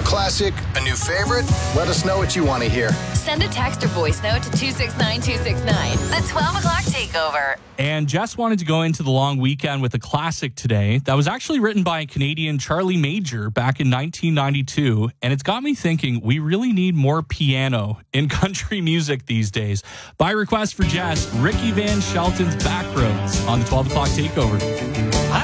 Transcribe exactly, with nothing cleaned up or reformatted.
classic, a new favorite? Let us know what you want to hear. Send a text or voice note to two six nine two six nine. The twelve o'clock takeover. And Jess wanted to go into the long weekend with a classic today that was actually written by Canadian Charlie Major back in nineteen ninety-two. And it's got me thinking we really need more piano in country music these days. By request for Jess, Ricky Van Shelton's Backroads on the twelve o'clock takeover. I